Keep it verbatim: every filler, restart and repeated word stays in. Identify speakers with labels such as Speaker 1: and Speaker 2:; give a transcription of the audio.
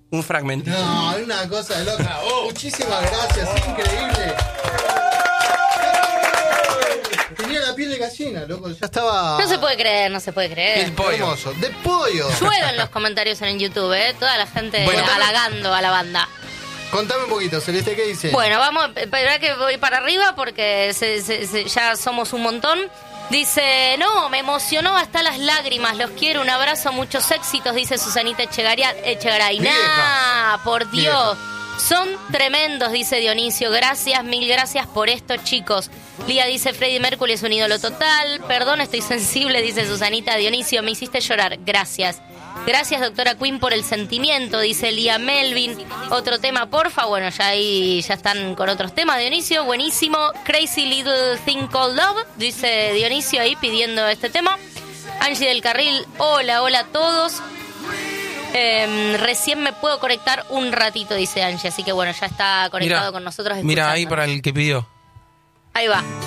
Speaker 1: un fragmentito.
Speaker 2: No, una cosa de loca. Oh, muchísimas gracias, increíble. Tenía la piel de gallina, loco. Ya estaba.
Speaker 3: No se puede creer, no se puede creer.
Speaker 1: El pollo.
Speaker 2: Hermoso. De pollo.
Speaker 3: Llueven los comentarios en el YouTube, ¿eh? Toda la gente
Speaker 1: Bueno,
Speaker 3: halagando a la banda.
Speaker 2: Contame un poquito, Celeste, ¿qué dice?
Speaker 3: Bueno, vamos, espera que voy para arriba porque se, se, se, ya somos un montón. Dice, no, me emocionó hasta las lágrimas, los quiero, un abrazo, muchos éxitos, dice Susanita Echegaria, Echegaray. Nah, por Dios, son tremendos, dice Dionisio, gracias, mil gracias por esto, chicos. Lía dice, Freddie Mercury es un ídolo total, perdón, estoy sensible, dice Susanita. Dionisio, me hiciste llorar, gracias. Gracias, doctora Queen, por el sentimiento, dice Lía Melvin. Otro tema, porfa. Bueno, ya ahí ya están con otros temas, Dionisio. Buenísimo. Crazy Little Thing Called Love, dice Dionisio ahí pidiendo este tema. Angie del Carril, hola, hola a todos. Eh, recién me puedo conectar un ratito, dice Angie. Así que bueno, ya está conectado
Speaker 1: Mira,
Speaker 3: con nosotros.
Speaker 1: Mira ahí
Speaker 3: escuchando.
Speaker 1: para el que pidió.
Speaker 3: Ahí va.